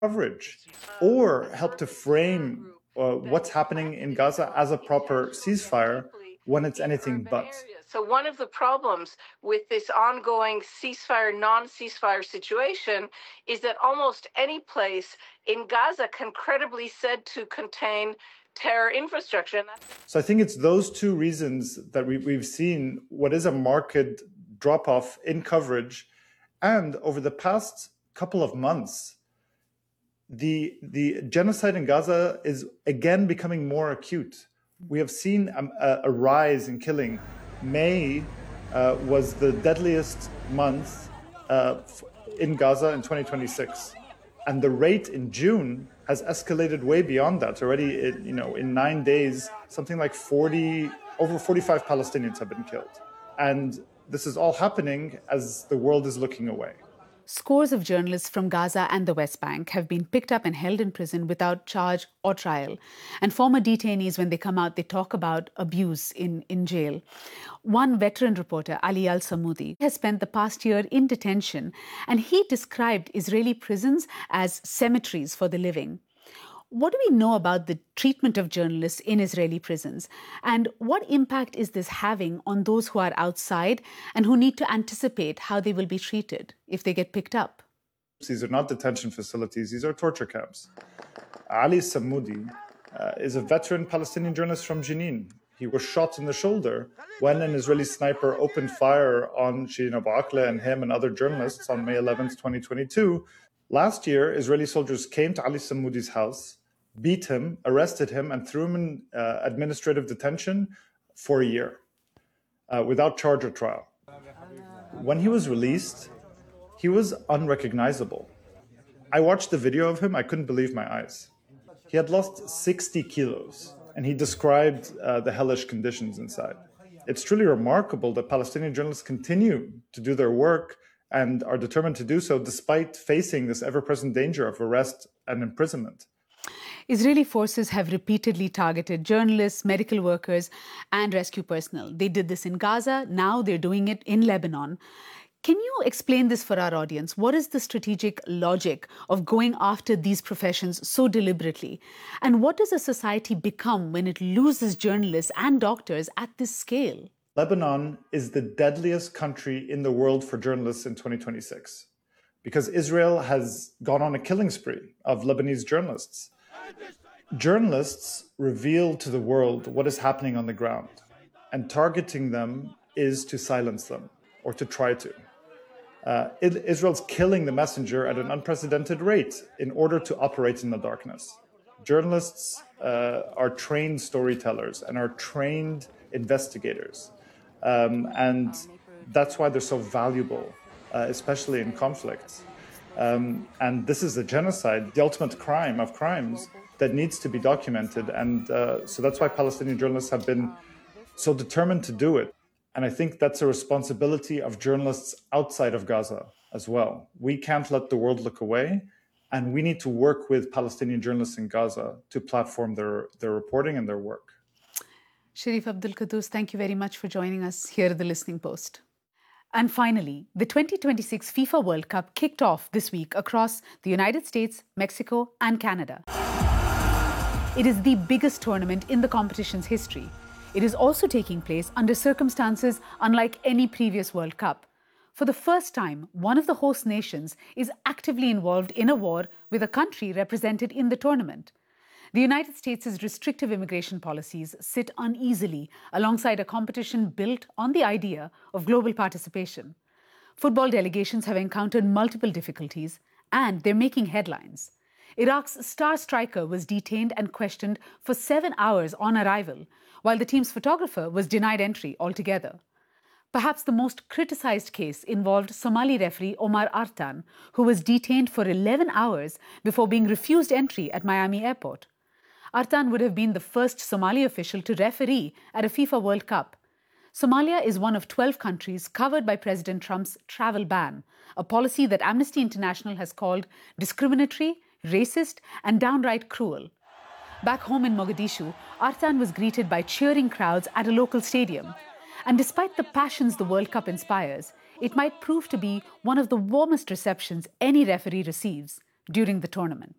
coverage or help to frame what's happening in Gaza as a proper ceasefire when it's anything but. So one of the problems with this ongoing ceasefire, non-ceasefire situation is that almost any place in Gaza can credibly said to contain terror infrastructure. So I think it's those two reasons that we've seen what is a marked drop-off in coverage. And over the past couple of months, the genocide in Gaza is again becoming more acute. We have seen a rise in killing. May was the deadliest month in Gaza in 2026. And the rate in June has escalated way beyond that. Already, in 9 days, something like over 45 Palestinians have been killed. And this is all happening as the world is looking away. Scores of journalists from Gaza and the West Bank have been picked up and held in prison without charge or trial. And former detainees, when they come out, they talk about abuse in jail. One veteran reporter, Ali Al-Samoudi, has spent the past year in detention, and he described Israeli prisons as cemeteries for the living. What do we know about the treatment of journalists in Israeli prisons? And what impact is this having on those who are outside and who need to anticipate how they will be treated if they get picked up? These are not detention facilities, these are torture camps. Ali Samoudi is a veteran Palestinian journalist from Jenin. He was shot in the shoulder when an Israeli sniper opened fire on Shirin Abu Akleh and him and other journalists on May 11th, 2022. Last year, Israeli soldiers came to Ali Samoudi's house, beat him, arrested him, and threw him in administrative detention for a year without charge or trial. When he was released, he was unrecognizable. I watched the video of him, I couldn't believe my eyes. He had lost 60 kilos, and he described the hellish conditions inside. It's truly remarkable that Palestinian journalists continue to do their work and are determined to do so despite facing this ever-present danger of arrest and imprisonment. Israeli forces have repeatedly targeted journalists, medical workers, and rescue personnel. They did this in Gaza. Now they're doing it in Lebanon. Can you explain this for our audience? What is the strategic logic of going after these professions so deliberately? And what does a society become when it loses journalists and doctors at this scale? Lebanon is the deadliest country in the world for journalists in 2026 because Israel has gone on a killing spree of Lebanese journalists. Journalists reveal to the world what is happening on the ground, and targeting them is to silence them or to try to. Israel's killing the messenger at an unprecedented rate in order to operate in the darkness. Journalists are trained storytellers and are trained investigators. And that's why they're so valuable, especially in conflicts. And this is a genocide, the ultimate crime of crimes that needs to be documented. And so that's why Palestinian journalists have been so determined to do it. And I think that's a responsibility of journalists outside of Gaza as well. We can't let the world look away. And we need to work with Palestinian journalists in Gaza to platform their reporting and their work. Sherif Abdul-Quddus, thank you very much for joining us here at The Listening Post. And finally, the 2026 FIFA World Cup kicked off this week across the United States, Mexico, and Canada. It is the biggest tournament in the competition's history. It is also taking place under circumstances unlike any previous World Cup. For the first time, one of the host nations is actively involved in a war with a country represented in the tournament. The United States' restrictive immigration policies sit uneasily alongside a competition built on the idea of global participation. Football delegations have encountered multiple difficulties, and they're making headlines. Iraq's star striker was detained and questioned for 7 hours on arrival, while the team's photographer was denied entry altogether. Perhaps the most criticized case involved Somali referee Omar Artan, who was detained for 11 hours before being refused entry at Miami Airport. Artan would have been the first Somali official to referee at a FIFA World Cup. Somalia is one of 12 countries covered by President Trump's travel ban, a policy that Amnesty International has called discriminatory, racist, and downright cruel. Back home in Mogadishu, Artan was greeted by cheering crowds at a local stadium. And despite the passions the World Cup inspires, it might prove to be one of the warmest receptions any referee receives during the tournament.